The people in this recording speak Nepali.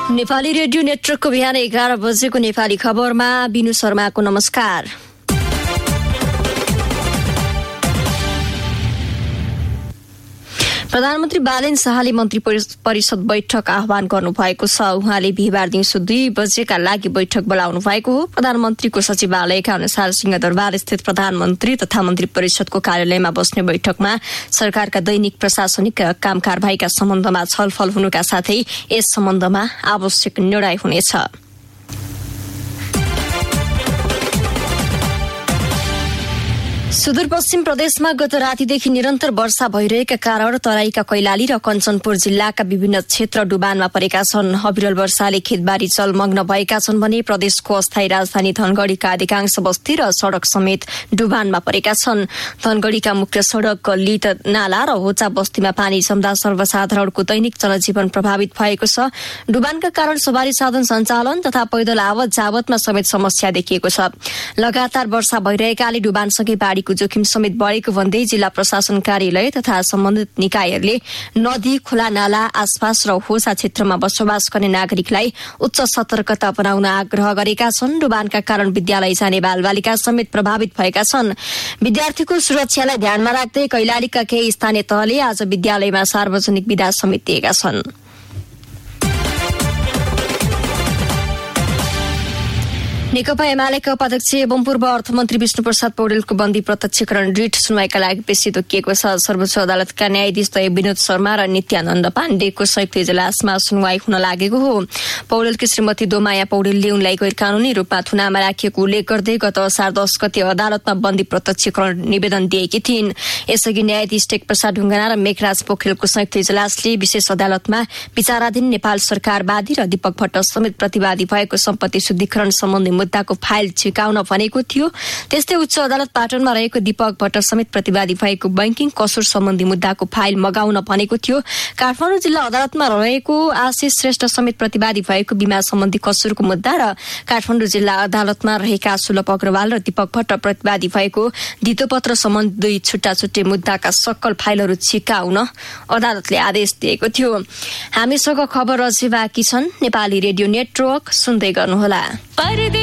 नेपाली रेडियो नेटवर्कको बिहान 11 बजेको नेपाली खबरमा बिनु शर्माको नमस्कार। प्रधानमन्त्री बालेन शाहले मन्त्री परिषद बैठक आह्वान गर्नुभएको छ। उहाँले बिहिबार दिउँसो 2 बजेका लागि बैठक बोलाउनु भएको हो। प्रधानमन्त्रीको सचिवालयका अनुसार सिंहदरबार स्थित प्रधानमन्त्री तथा मन्त्री परिषदको कार्यालयमा बस्ने बैठकमा सरकारका दैनिक प्रशासनिक काम कारबाहीका सम्बन्धमा छलफल हुनुका साथै यस सम्बन्धमा आवश्यक निर्णय हुनेछ। सुदूरपश्चिम प्रदेशमा गत रातिदेखि निरन्तर वर्षा भइरहेका कारण तराईका कैलाली र कञ्चनपुर जिल्लाका विभिन्न क्षेत्र डुबानमा परेका छन्। अविरल वर्षाले खेतबारी जलमग्न भएका छन् भने प्रदेशको अस्थायी राजधानी धनगढ़ीका अधिकांश बस्ती र सड़क समेत डुबानमा परेका छन्। धनगढ़ीका मुख्य सड़क लित नाला र होचा बस्तीमा पानी जम्दा सर्वसाधारणको दैनिक जनजीवन प्रभावित भएको छ। डुबानका कारण सवारी साधन सञ्चालन तथा पैदल आवत जावतमा समेत समस्या देखिएको छ। लगातार वर्षा भइरहेकाले डुबानसँगै बाढ़ीको जोखिम समेत बढ़ेको भन्दै जिल्ला प्रशासन कार्यालय तथा सम्बन्धित निकायहरूले नदी खोला नाला आसपास र होसा क्षेत्रमा बसोबास गर्ने नागरिकलाई उच्च सतर्कता अपनाउन आग्रह गरेका छन्। डुबानका कारण विद्यालय जाने बालबालिका समेत प्रभावित भएका छन्। विद्यार्थीको सुरक्षालाई ध्यानमा राख्दै कैलालीका केही स्थानीय तहले आज विद्यालयमा सार्वजनिक विदा समेत दिएका छन्। नेकपा एमालेका उपाध्यक्ष एवं पूर्व अर्थमन्त्री विष्णुप्रसाद पौडेलको बन्दी प्रत्यक्षकरण रिट सुनवाईका लागि पेशी तोकिएको छ। सर्वोच्च अदालतका न्यायाधीश दय विनोद शर्मा र नित्यानन्द पाण्डेको संयुक्त इजलासमा सुनवाई हुन लागेको हो। पौडेलकी श्रीमती दोमाया पौडेलले उनलाई गैर कानूनी रूपमा थुनामा राखिएको उल्लेख गर्दै गत असार 10 गते अदालतमा बन्दी प्रत्यक्षकरण निवेदन दिएकी थिइन्। यसअघि न्यायाधीश टेकप्रसाद ढुङ्गाना र मेघराज पोखरेलको संयुक्त इजलासले विशेष अदालतमा विचाराधीन नेपाल सरकारवादी र दीपक भट्ट समेत प्रतिवादी भएको सम्पत्ति शुद्धिकरण सम्बन्धी मुद्दाको फाइल छिकाउन भनेको थियो। त्यस्तै उच्च अदालत पाटनमा रहेको दीपक भट्ट समेत प्रतिवादी भएको बैंकिङ कसुर सम्बन्धी मुद्दाको फाइल मगाउन भनेको थियो। काठमाडौँ जिल्ला अदालतमा रहेको आशिष श्रेष्ठ समेत प्रतिवादी भएको बीमा सम्बन्धी कसुरको मुद्दा र काठमाडौँ जिल्ला अदालतमा रहेका सुलभ अग्रवाल र दीपक भट्ट प्रतिवादी भएको धितोपत्र सम्बन्धी छुट्टा छुट्टै मुद्दाका सक्कल फाइलहरू छिकाउन अदालतले आदेश दिएको थियो। हामीसँग खबर अझै बाँकी छन्। नेपाली रेडियो नेटवर्क सुन्दै गर्नुहोला।